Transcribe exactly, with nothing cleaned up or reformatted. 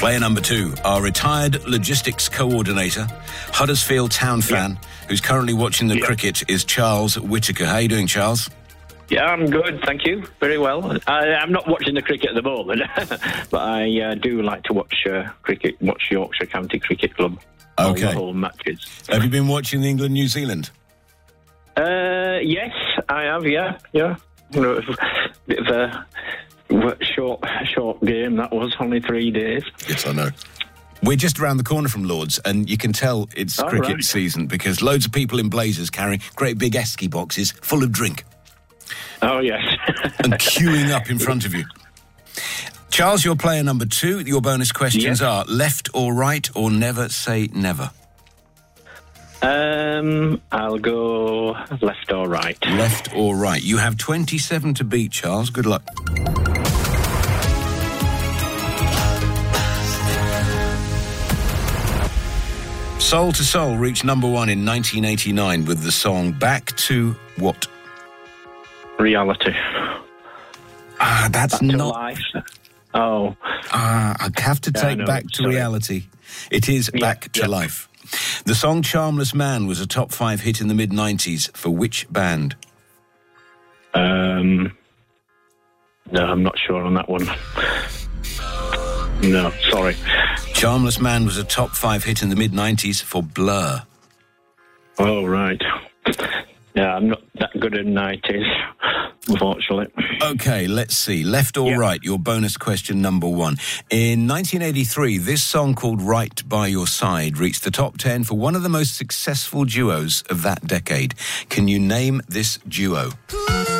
Player number two, our retired logistics coordinator, Huddersfield Town fan, yeah. who's currently watching the yeah. cricket, is Charles Whittaker. How are you doing, Charles? Yeah, I'm good, thank you. Very well. I, I'm not watching the cricket at the moment, but I uh, do like to watch uh, cricket, watch Yorkshire County Cricket Club. Okay. All the whole matches. Have you been watching the England-New Zealand? Uh, yes, I have, yeah, yeah. Bit of a short, short game, that was, only three days. Yes, I know. We're just around the corner from Lord's, and you can tell it's oh, cricket right. season because loads of people in blazers carrying great big esky boxes full of drink. Oh, yes. And queuing up in front of you. Charles, you're player number two. Your bonus questions yes. are left or right or never say never. Um, I'll go left or right. Left or right. You have twenty-seven to beat, Charles. Good luck. Soul to Soul reached number one in nineteen eighty-nine with the song Back to what? Reality. Ah, that's back not... life. Oh. Ah, I have to take yeah, Back to Sorry. Reality. It is yeah, Back to yeah. Life. The song Charmless Man was a top five hit in the mid-nineties for which band? Um, no, I'm not sure on that one. No, sorry. Charmless Man was a top five hit in the mid-nineties for Blur. Oh, right. Yeah, I'm not that good in nineties, unfortunately. OK, let's see. Left or yeah. right, your bonus question number one. In nineteen eighty-three, this song called Right By Your Side reached the top ten for one of the most successful duos of that decade. Can you name this duo?